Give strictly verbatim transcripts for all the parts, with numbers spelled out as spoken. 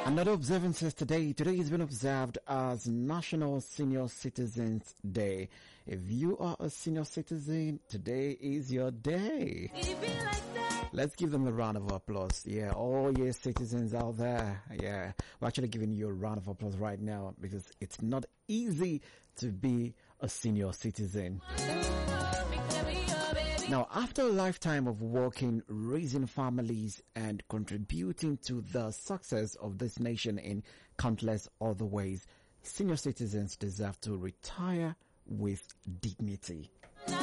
Another observances today. Today has been observed as National Senior Citizens Day. If you are a senior citizen, today is your day. Let's give them a round of applause. Yeah, all your citizens out there. Yeah, we're actually giving you a round of applause right now because it's not easy to be a senior citizen. Now, after a lifetime of working, raising families, and contributing to the success of this nation in countless other ways, senior citizens deserve to retire with dignity.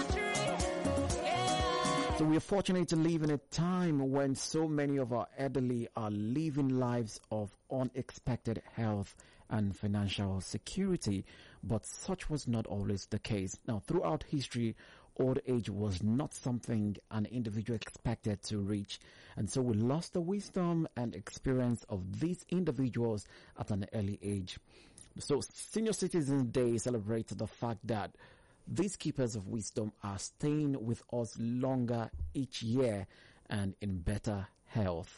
So we are fortunate to live in a time when so many of our elderly are living lives of unexpected health and financial security, but such was not always the case. Now, throughout history, old age was not something an individual expected to reach, and so we lost the wisdom and experience of these individuals at an early age. So Senior Citizens Day celebrates the fact that these keepers of wisdom are staying with us longer each year and in better health.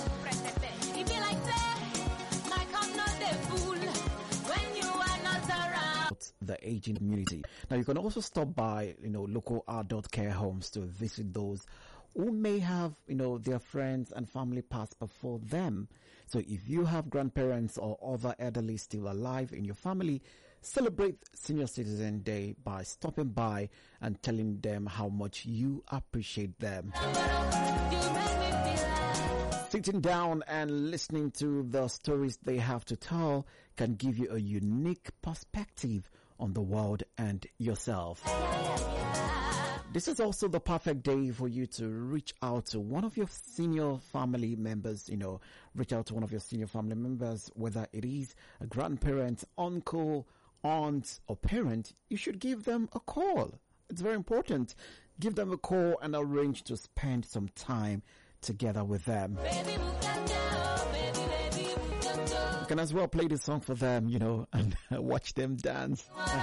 The aging community. Now you can also stop by, you know, local adult care homes to visit those who may have, you know, their friends and family pass before them. So if you have grandparents or other elderly still alive in your family, celebrate Senior Citizen Day by stopping by and telling them how much you appreciate them. Sitting down and listening to the stories they have to tell can give you a unique perspective on the world and yourself. This is also the perfect day for you to reach out to one of your senior family members, you know, reach out to one of your senior family members, whether it is a grandparent, uncle, aunt, or parent. You should give them a call. It's very important. Give them a call and arrange to spend some time together with them. You can as well play this song for them, you know, and watch them dance.